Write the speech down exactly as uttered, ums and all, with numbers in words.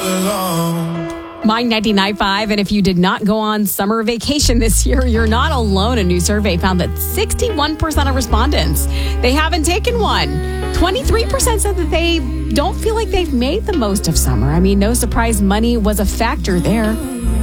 alone. Mine ninety-nine point five, and if you did not go on summer vacation this year, you're not alone. A new survey found that sixty-one percent of respondents, they haven't taken one. twenty-three percent said that they don't feel like they've made the most of summer. I mean, no surprise, money was a factor there.